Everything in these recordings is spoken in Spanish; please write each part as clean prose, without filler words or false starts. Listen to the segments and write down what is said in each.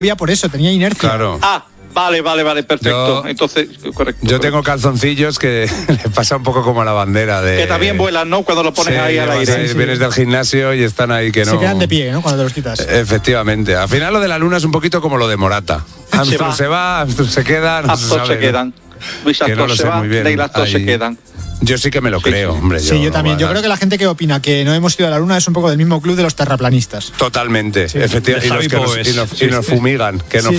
por eso, tenía inercia. Claro. Vale, perfecto. Entonces, correcto. Yo tengo calzoncillos que le pasa un poco como a la bandera de... Que también vuelan, ¿no? Cuando lo pones ahí al aire. Sí. Vienes del gimnasio y están ahí que no... Se quedan de pie, ¿no? Cuando te los quitas. Efectivamente. Al final lo de la luna es un poquito como lo de Morata. Armstrong se va, Armstrong se queda... No Armstrong se quedan. Luis Armstrong se va, Neil Armstrong se quedan. Yo sí que me lo creo, hombre. Sí, yo también. Yo creo que la gente que opina que no hemos ido a la luna es un poco del mismo club de los terraplanistas. Totalmente, efectivamente. Y nos fumigan,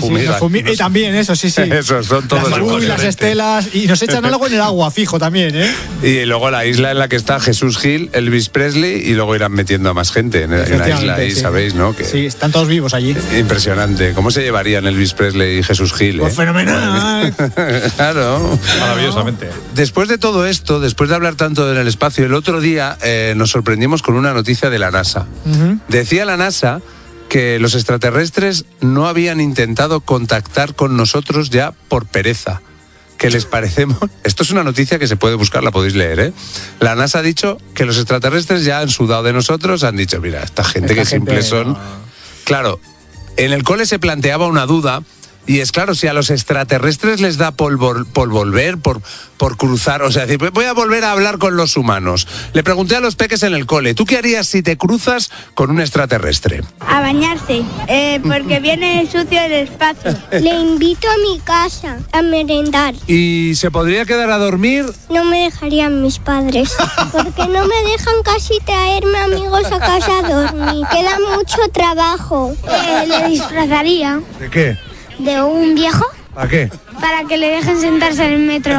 y también eso, sí. Eso, son todos las estelas, y nos echan algo en el agua, fijo también, ¿eh? Y luego la isla en la que está Jesús Gil, Elvis Presley, y luego irán metiendo a más gente en la isla ahí, ¿sabéis, no? Que sí, están todos vivos allí. Impresionante. ¿Cómo se llevarían Elvis Presley y Jesús Gil? Pues fenomenal. Claro. Maravillosamente. Después de todo esto, después de hablar tanto en el espacio, el otro día nos sorprendimos con una noticia de la NASA. Decía la NASA que los extraterrestres no habían intentado contactar con nosotros ya por pereza. Que les parecemos... Esto es una noticia que se puede buscar, la podéis leer, ¿eh? La NASA ha dicho que los extraterrestres ya han sudado de nosotros, han dicho, mira, esta gente que simples son... Claro, en el cole se planteaba una duda. Y es claro, si a los extraterrestres les da por volver, por cruzar, o sea, decir, voy a volver a hablar con los humanos. Le pregunté a los peques en el cole, ¿tú qué harías si te cruzas con un extraterrestre? A bañarse, porque viene sucio el espacio. Le invito a mi casa a merendar. ¿Y se podría quedar a dormir? No me dejarían mis padres, porque no me dejan casi traerme amigos a casa a dormir. Queda mucho trabajo. Le disfrazaría. ¿De qué? ¿De un viejo? ¿Para qué? Para que le dejen sentarse en el metro.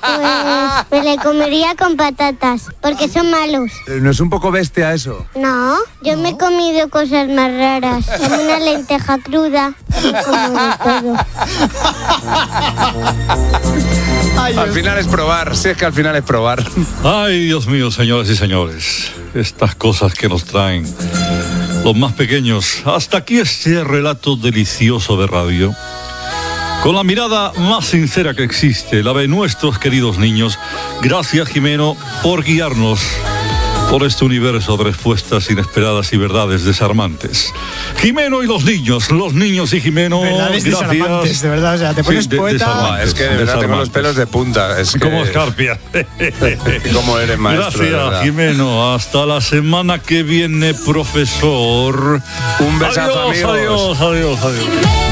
Pues me le comería con patatas, porque son malos. ¿No es un poco bestia eso? No, yo me he comido cosas más raras, como una lenteja cruda, como de todo. Al final es probar, si es que al final es probar. Ay, Dios mío, señoras y señores, estas cosas que nos traen los más pequeños. Hasta aquí este relato delicioso de radio, con la mirada más sincera que existe, la de nuestros queridos niños. Gracias, Jimeno, por guiarnos por este universo de respuestas inesperadas y verdades desarmantes. Jimeno y los niños y Jimeno, verdades desarmantes, de verdad, o sea, te pones poeta. Es que de verdad tengo los pelos de punta. Es que... Como escarpia. Como eres maestro. Gracias, Jimeno. Hasta la semana que viene, profesor. Un besazo, amigos. Adiós.